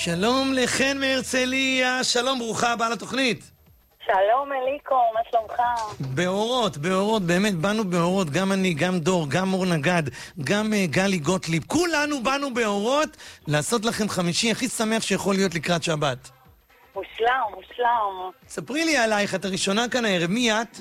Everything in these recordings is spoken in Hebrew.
שלום לכן מהרצליה, שלום, ברוכה הבאה לתוכנית. שלום אליקו, מה שלומך? באורות, באמת, באנו באורות, גם אני, גם דור, גם מור נגד, גם גלי גוטליב, כולנו באנו באורות לעשות לכם חמישי הכי שמח שיכול להיות לקראת שבת. מושלם. ספרי לי עלייך, את הראשונה כאן הערב, מי את?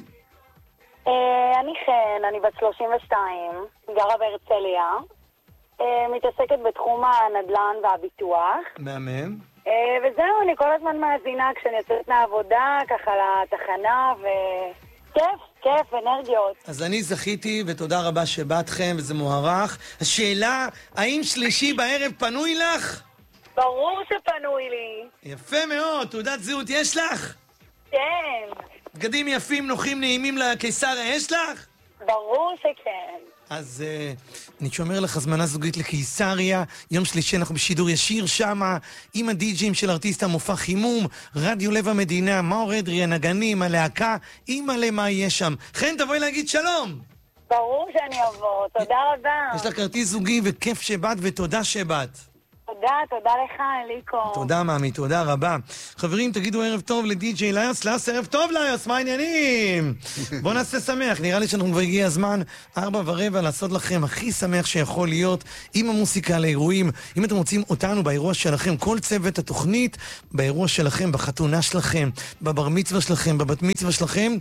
אני חן, אני בת 32, גרה בהרצליה, מתעסקת בתחום הנדל"ן והביטוח. מהמם. וזהו, אני כל הזמן מאזינה כשאני יוצאת מהעבודה, ככה לתחנה, וכיף, אנרגיות. אז אני זכיתי, ותודה רבה שבאתכם, וזה מוערך. השאלה, האם שלישי בערב פנוי לך? ברור שפנוי לי. יפה מאוד, תעודת זהות יש לך? כן. בגדים יפים, נוחים, נעימים לקיסריה יש לך? ברור שכן. אז אני שומר לך הזמנה זוגית לקיסריה, יום שלישי אנחנו בשידור ישיר שמה, עם הדי-ג'ים של ארטיסט המופע חימום, רדיו לב המדינה, מאור אדרי, הנגנים, הלהקה, אימא'לה מה יהיה שם. חן, תבואי להגיד שלום! ברור שאני אבוא, תודה רבה. יש לך כרטיס זוגי וכיף שבאת ותודה שבאת. תודה לך אליקו. תודה מאמי, תודה רבה. חברים, תגידו ערב טוב לדי-ג'יי ליוס. ליוס, ערב טוב ליוס, מה העניינים? בואו נעשה שמח, נראה לי שאנחנו כבר הגיע הזמן 4:15 לעשות לכם הכי שמח שיכול להיות עם המוסיקה לאירועים. אם אתם רוצים אותנו באירוע שלכם, כל צוות התוכנית באירוע שלכם, בחתונה שלכם, בבר מצווה שלכם, בבת מצווה שלכם,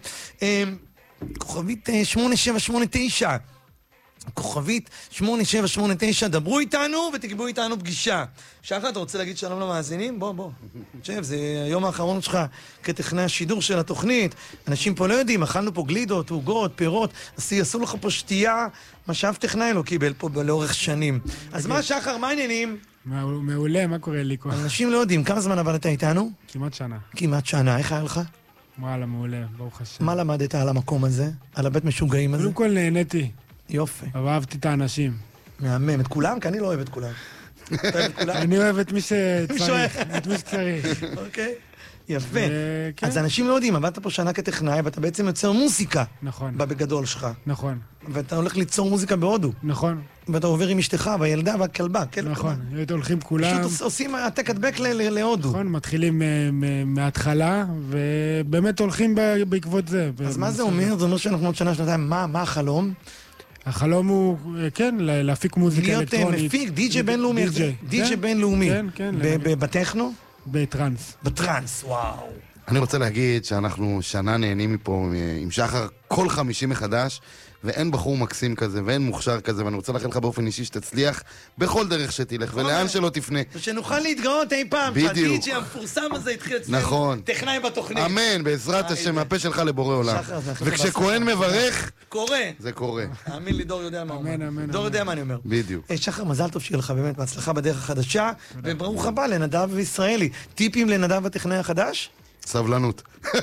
כוכבית 8789 כוכבית 8789, דברו איתנו ותקבעו איתנו פגישה. שחר, אתה רוצה להגיד שלום למאזינים? בוא. תשב, זה היום האחרון שלך כטכנאי השידור של התוכנית. אנשים פה לא יודעים, אכלנו פה גלידות, עוגות, פירות, אז יעשו לך פה שתייה, מה שאף טכנאי לא קיבל פה לאורך שנים. אז מה שחר, מה העניינים? מעולה, מה קורה לי? אנשים לא יודעים, כמה זמן עבדת איתנו? כמעט שנה. איך היה לך? וואלה, מעולה, ברוך השם. מה למדת על המקום הזה? על הבית משוגעים הזה? קודם כל נהניתי. יופי. אהבתי את האנשים. מהמם. את כולם? כי אני לא אוהב את כולם. אתה אוהב את כולם? אני אוהב את מי שצריך. את מי שצריך. אוקיי. יפה. אז אנשים לא יודעים, עבדת פה שנה כטכנאי, ואתה בעצם יוצר מוזיקה. נכון. בגדול שלך. נכון. ואתה הולך ליצור מוזיקה בהודו. נכון. ואתה עובר עם אשתך והילדה והכלבה. נכון. הולכים כולם. פשוט עושים העתק הדבק להודו. נכון, מתחילים מההתחלה, ובאמת הולכים בעקבות זה. אז מה זה אומר? זה אומר שאנחנו עוד שנה, שנתיים, מה החלום? החלום הוא, כן, להפיק מוזיקה אלקטרונית. להיות מפיק, די-ג'יי בינלאומי. די-ג'יי בינלאומי. כן, כן. בטכנו? בטרנס. בטרנס, וואו. אני רוצה להגיד שאנחנו שנה נהנים מפה עם שחר כל חמישי מחדש, ואין בחור מקסים כזה, ואין מוכשר כזה, ואני רוצה לאחל לך באופן אישי שתצליח בכל דרך שתלך, ולאן שלא תפנה. ושנוכל להתגאות אי פעם, שהדי-ג'יי המפורסם הזה התחיל אצלנו. נכון. טכנאי בתוכנית. אמן, בעזרת השם, מהפה שלך לבורא עולם. וכשכהן מברך, קורה. זה קורה. האמין לי, דור יודע מה אומר. אמן. דור יודע מה אני אומר. בדיוק. שחר, מזל טוב שיהיה לך באמת, בהצלחה בדרך החדשה, וברוך הבא לנדב ישראלי. טיפים לנדב הטכנאי החדש? סבלנות.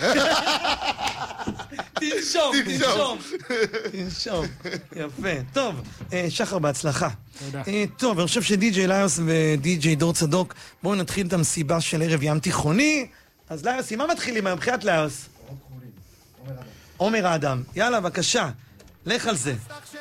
תנשום. יפה. טוב, שחר, בהצלחה. תודה. טוב, אני חושב שדי-ג'יי ליוס ודי-ג'יי דור צדוק, בואו נתחיל את המסיבה של ערב ים תיכוני. אז ליוס, עם מה מתחילים היום? בחיית ליוס. עומר האדם. יאללה, בבקשה. לך על זה.